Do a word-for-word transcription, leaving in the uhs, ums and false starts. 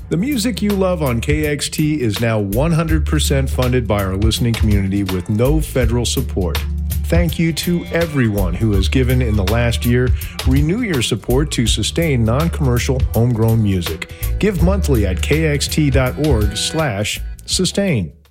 The music you love on K X T is now one hundred percent funded by our listening community with no federal support. Thank you to everyone who has given in the last year. Renew your support to sustain non-commercial homegrown music. Give monthly at kxt.org slash sustain.